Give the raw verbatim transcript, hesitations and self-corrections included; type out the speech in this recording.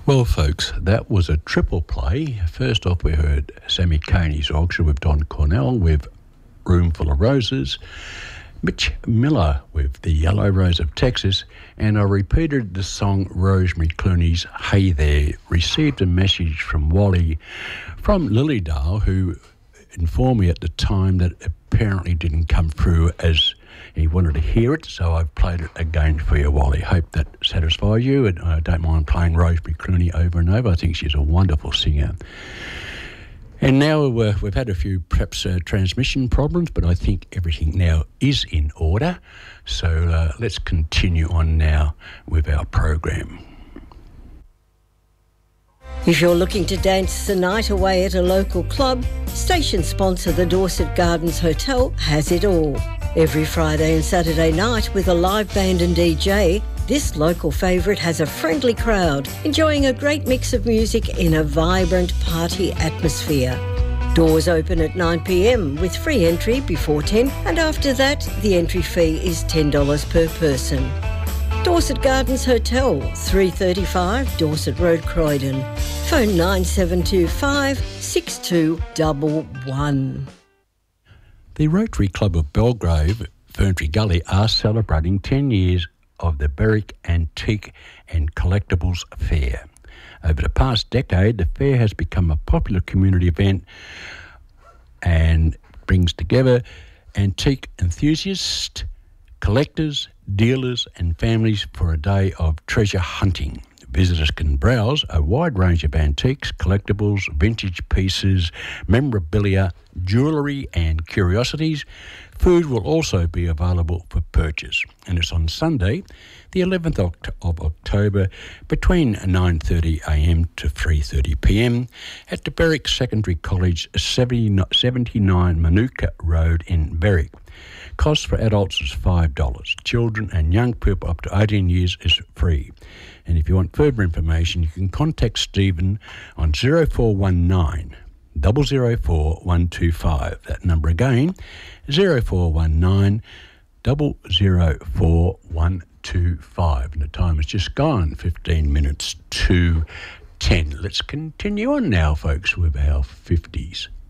Well, folks, that was a triple play. First off, we heard Sammy Coney's Orchestra with Don Cornell with Room Full of Roses, Mitch Miller with The Yellow Rose of Texas, and I repeated the song Rosemary Clooney's Hey There. Received a message from Wally from Lilydale, who informed me at the time that it apparently didn't come through as he wanted to hear it, so I've played it again for you, Wally. Hope that satisfies you, and I don't mind playing Rosemary Clooney over and over. I think she's a wonderful singer. And now uh, we've had a few perhaps uh, transmission problems, but I think everything now is in order. So uh, let's continue on now with our program. If you're looking to dance the night away at a local club, station sponsor the Dorset Gardens Hotel has it all. Every Friday and Saturday night with a live band and D J, this local favourite has a friendly crowd enjoying a great mix of music in a vibrant party atmosphere. Doors open at nine p m with free entry before ten, and after that the entry fee is ten dollars per person. Dorset Gardens Hotel, three thirty-five Dorset Road, Croydon. Phone nine seven two five, six two one one. The Rotary Club of Belgrave, Ferntree Gully, are celebrating ten years of the Berwick Antique and Collectibles Fair. Over the past decade, the fair has become a popular community event and brings together antique enthusiasts, collectors, dealers and families for a day of treasure hunting. Visitors can browse a wide range of antiques, collectibles, vintage pieces, memorabilia, jewellery and curiosities. Food will also be available for purchase, and it's on Sunday, the eleventh of October, between nine thirty a m to three thirty p m at the Berwick Secondary College, seventy-nine Manuka Road in Berwick. Cost for adults is five dollars. Children and young people up to eighteen years is free. And if you want further information, you can contact Stephen on zero four one nine, zero zero four, one two five. That number again, zero four one nine, zero zero four, one two five. And the time has just gone, fifteen minutes to ten. Let's continue on now, folks, with our fifties.